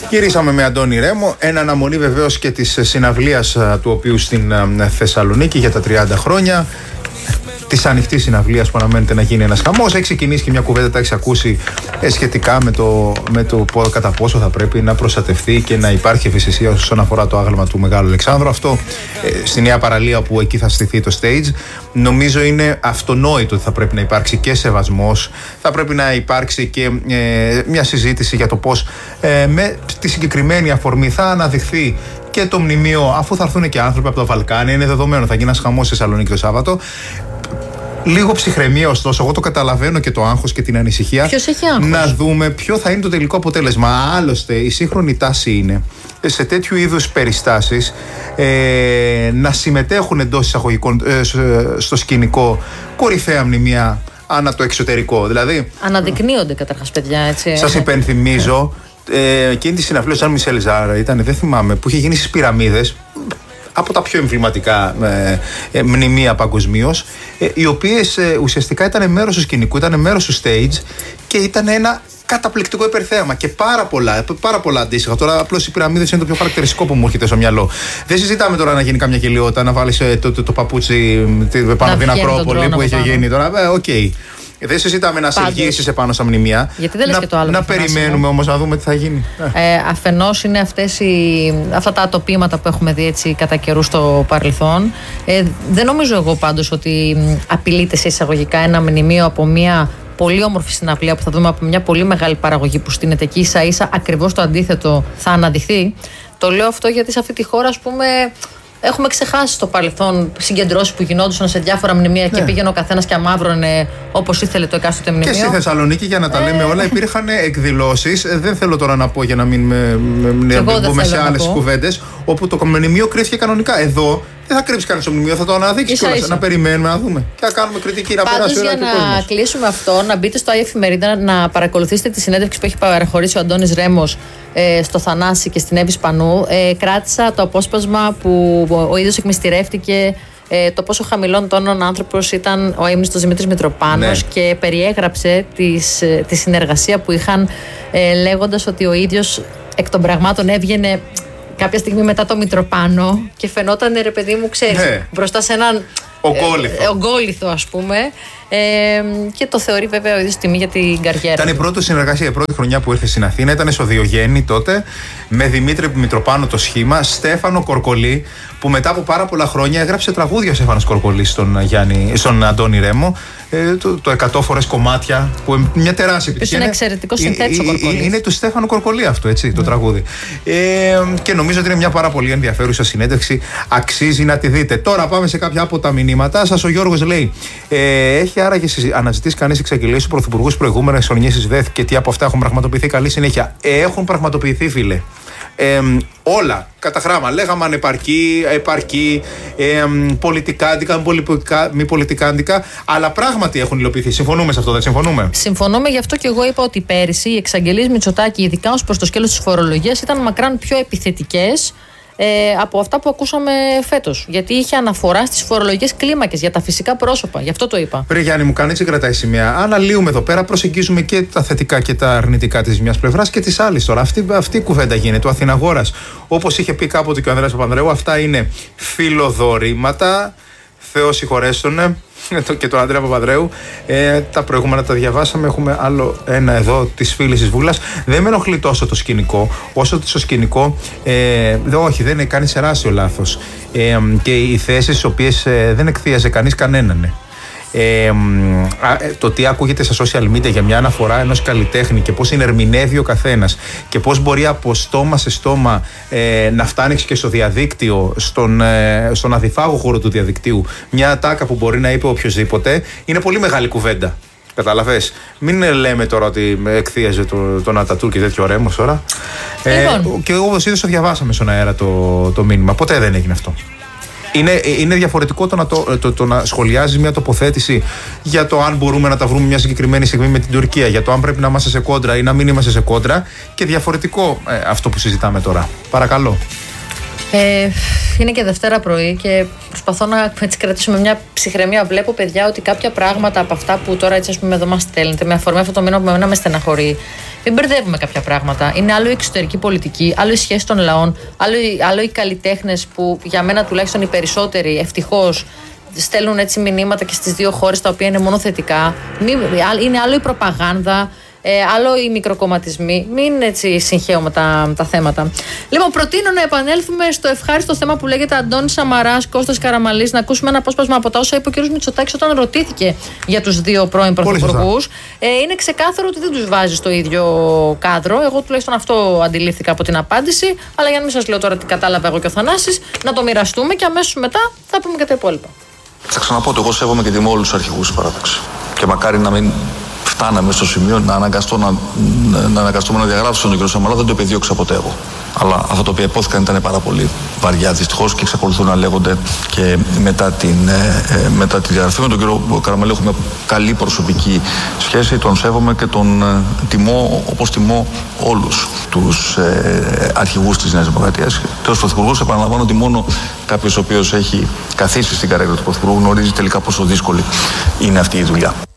Γυρίσαμε με Αντώνη Ρέμο, εν αναμονή βεβαίως και της συναυλίας του οποίου στην Θεσσαλονίκη για τα 30 χρόνια. Της ανοιχτής συναυλίας που αναμένεται να γίνει ένας χαμός. Έχει ξεκινήσει και μια κουβέντα, τα έχεις ακούσει, σχετικά με το κατά πόσο θα πρέπει να προστατευτεί και να υπάρχει ευαισθησία όσον αφορά το άγαλμα του Μεγάλου Αλεξάνδρου. Αυτό στη νέα παραλία που εκεί θα στηθεί το stage. Νομίζω είναι αυτονόητο ότι θα πρέπει να υπάρξει και σεβασμός, θα πρέπει να υπάρξει και μια συζήτηση για το πώς με τη συγκεκριμένη αφορμή θα αναδειχθεί και το μνημείο, αφού θα έρθουν και άνθρωποι από τα Βαλκάνια. Είναι δεδομένο, θα γίνει ένας χαμός στη Θεσσαλονίκη το Σάββατο. Λίγο ψυχραιμία, ωστόσο, εγώ το καταλαβαίνω και το άγχος και την ανησυχία. Ποιος έχει άγχος? Να δούμε ποιο θα είναι το τελικό αποτέλεσμα. Άλλωστε, η σύγχρονη τάση είναι σε τέτοιου είδους περιστάσεις να συμμετέχουν εντός εισαγωγικών στο σκηνικό κορυφαία μνημεία ανά το εξωτερικό. Δηλαδή, αναδεικνύονται καταρχάς, παιδιά, έτσι. Σας υπενθυμίζω εκείνη τη συναυλία του Ζαν Μισελ Ζάρα, δεν θυμάμαι, που είχε γίνει στις Πυραμίδες, από τα πιο εμβληματικά μνημεία παγκοσμίως, οι οποίες ουσιαστικά ήταν μέρος του σκηνικού, ήταν μέρος του stage και ήταν ένα καταπληκτικό υπερθέαμα και πάρα πολλά αντίστοιχα. Τώρα απλώς οι Πυραμίδες είναι το πιο χαρακτηριστικό που μου έρχεται στο μυαλό. Δεν συζητάμε τώρα να γίνει καμιά γελιότητα, να βάλεις το παπούτσι πάνω την Ακρόπολη που έχει γίνει τώρα. Okay. Δεν συζητάμε να σε επάνω στα μνημεία. Γιατί δεν λες και το άλλο. Να περιμένουμε όμως να δούμε τι θα γίνει. Αφενός είναι αυτά τα ατοπήματα που έχουμε δει έτσι κατά καιρού στο παρελθόν. Δεν νομίζω εγώ πάντως ότι απειλείται σε εισαγωγικά ένα μνημείο από μια πολύ όμορφη συναυλία που θα δούμε από μια πολύ μεγάλη παραγωγή που στείνεται εκεί. Ίσα-ίσα ακριβώς το αντίθετο θα αναδειχθεί. Το λέω αυτό γιατί σε αυτή τη χώρα, ας πούμε, έχουμε ξεχάσει στο παρελθόν συγκεντρώσεις που γινόντουσαν σε διάφορα μνημεία και πήγαινε ο καθένας και αμαύρωνε όπως ήθελε το εκάστοτε μνημείο. Και στη Θεσσαλονίκη, για να τα λέμε όλα, υπήρχαν εκδηλώσεις. Δεν θέλω τώρα να πω για να μην μπούμε σε άλλες κουβέντες, όπου το μνημείο κρίθηκε κανονικά. Εδώ δεν θα κρύψει κανείς το μνημείο, θα το αναδείξει κιόλας. Να περιμένουμε, να δούμε και να κάνουμε κριτική, να περάσει ώρα. Για να κλείσουμε αυτό, να μπείτε στο Εφημερίδα να παρακολουθήσετε τη συνέντευξη που έχει παραχωρήσει ο Αντώνης Ρέμος στο Θανάση και στην Εύη Σπανού. Κράτησα το απόσπασμα που ο ίδιος εκμυστηρεύτηκε το πόσο χαμηλών τόνων άνθρωπος ήταν ο αείμνηστος Δημήτρης Μητροπάνος, και περιέγραψε τη συνεργασία που είχαν, λέγοντας ότι ο ίδιος εκ των πραγμάτων έβγαινε κάποια στιγμή μετά το Μητροπάνο και φαινόταν, ρε παιδί μου, ξέρεις, μπροστά σε έναν ογκόλιθο, ας πούμε, και το θεωρεί βέβαια ο ίδιος τιμή για την καριέρα. Ήταν η πρώτη συνεργασία, η πρώτη χρονιά που ήρθε στην Αθήνα, ήταν στο Διογέννη τότε, με Δημήτρη Μητροπάνο το σχήμα, Στέφανο Κορκολί, που μετά από πάρα πολλά χρόνια έγραψε τραγούδια ο Στέφανος Κορκολής στον Αντώνη Ρέμο, το 100 φορές κομμάτια, που μια τεράστια επιτυχία. Είναι εξαιρετικό συνθέτης ο Κορκολής. Είναι του Στέφανου Κορκολί αυτό, έτσι, το τραγούδι. Και νομίζω ότι είναι μια πάρα πολύ ενδιαφέρουσα συνέντευξη, αξίζει να τη δείτε. Τώρα πάμε σε κάποια από τα μηνύματά σας. Ο Γιώργος λέει: έχει άραγε αναζητήσει κανείς εξαγγελίες του Πρωθυπουργού στις προηγούμενες χρονιές της ΔΕΘ και τι από αυτά έχουν πραγματοποιηθεί? Καλή συνέχεια. Έχουν πραγματοποιηθεί, φίλε. Όλα κατά γράμμα. Λέγαμε ανεπαρκή, πολιτικά άντικα, μη πολιτικά άντικα, αλλά πράγματι έχουν υλοποιηθεί. Συμφωνούμε σε αυτό, δεν συμφωνούμε? Συμφωνούμε, γι' αυτό και εγώ είπα ότι πέρυσι οι εξαγγελίες Μητσοτάκη, ειδικά ως προς το σκέλος της φορολογίας, ήταν μακράν πιο επιθετικές από αυτά που ακούσαμε φέτος. Γιατί είχε αναφορά στις φορολογικές κλίμακες για τα φυσικά πρόσωπα. Γι' αυτό το είπα. Ρε Γιάννη, μου κάνει έτσι κρατάει σημεία. Αναλύουμε εδώ πέρα, προσεγγίζουμε και τα θετικά και τα αρνητικά της μιας πλευράς και της άλλης τώρα. Αυτή η κουβέντα γίνεται. Ο Αθηναγόρας, όπως είχε πει κάποτε και ο Ανδρέας Παπανδρέου, αυτά είναι φιλοδορήματα. Θεό συγχωρέστονε, και τον Ανδρέα Παπανδρέου. Τα προηγούμενα τα διαβάσαμε. Έχουμε άλλο ένα εδώ της φίλης της Βούλας. Δεν με ενοχλεί τόσο το σκηνικό, όσο το σκηνικό. Όχι, δεν είναι, κάνει τεράστιο λάθος. Και οι θέσεις τις οποίες δεν εκθίαζε κανείς κανέναν. Το τι ακούγεται στα social media για μια αναφορά ενός καλλιτέχνη και πώς είναι ερμηνεύει ο καθένας και πώς μπορεί από στόμα σε στόμα να φτάνει και στο διαδίκτυο, στον αδιφάγο χώρο του διαδικτύου, μια ατάκα που μπορεί να είπε οποιοδήποτε, είναι πολύ μεγάλη κουβέντα. Καταλαβες. Μην λέμε τώρα ότι εκθίαζε τον Ατατούρκ και τέτοιο Ρέμος τώρα. Και όπως είδες το διαβάσαμε στον αέρα το μήνυμα. Ποτέ δεν έγινε αυτό. Είναι διαφορετικό το να σχολιάζει μια τοποθέτηση για το αν μπορούμε να τα βρούμε μια συγκεκριμένη στιγμή με την Τουρκία, για το αν πρέπει να είμαστε σε κόντρα ή να μην είμαστε σε κόντρα, και διαφορετικό αυτό που συζητάμε τώρα. Παρακαλώ. είναι και Δευτέρα πρωί και προσπαθώ να κρατήσουμε μια ψυχραιμία. Βλέπω, παιδιά, ότι κάποια πράγματα από αυτά που τώρα έτσι, ας πούμε, εδώ μας στέλνετε, με αφορμή αυτό το μήνα που εμένα με στεναχωρεί, μην μπερδεύουμε κάποια πράγματα. Είναι άλλο η εξωτερική πολιτική, άλλο η σχέση των λαών, άλλο οι καλλιτέχνες που για μένα τουλάχιστον οι περισσότεροι ευτυχώς στέλνουν έτσι μηνύματα και στις δύο χώρες τα οποία είναι μόνο θετικά. Είναι άλλο η προπαγάνδα. Άλλο οι μικροκομματισμοί. Μην έτσι συγχαίουμε τα θέματα. Λοιπόν, προτείνω να επανέλθουμε στο ευχάριστο θέμα που λέγεται Αντώνης Σαμαράς, Κώστας Καραμανλής, να ακούσουμε ένα απόσπασμα από τα όσα είπε ο κ. Μητσοτάκης όταν ρωτήθηκε για τους δύο πρώην πρωθυπουργούς. Είναι ξεκάθαρο ότι δεν τους βάζει στο ίδιο κάδρο. Εγώ τουλάχιστον αυτό αντιλήφθηκα από την απάντηση. Αλλά για να μην σας λέω τώρα τι κατάλαβα εγώ και ο Θανάσης, να το μοιραστούμε και αμέσως μετά θα πούμε και τα υπόλοιπα. Θα ξαναπώ ότι εγώ σέβομαι και τιμώ όλους τους αρχηγούς της παράταξης. Και μακάρι να μην φτάναμε στο σημείο να αναγκαστούμε να διαγράψουμε τον κ. Σαμαρά, δεν το επιδίωξα ποτέ εγώ. Αλλά αυτά τα οποία υπόθηκαν ήταν πάρα πολύ βαριά δυστυχώς και εξακολουθούν να λέγονται και μετά τη διαγραφή. Με τον κ. Καραμανλή έχουμε καλή προσωπική σχέση, τον σέβομαι και τον τιμώ όπως τιμώ όλους τους αρχηγούς της Νέας Δημοκρατίας. Και ως πρωθυπουργός επαναλαμβάνω ότι μόνο κάποιος ο οποίος έχει καθίσει στην καρέκλα του πρωθυπουργού γνωρίζει τελικά πόσο δύσκολη είναι αυτή η δουλειά.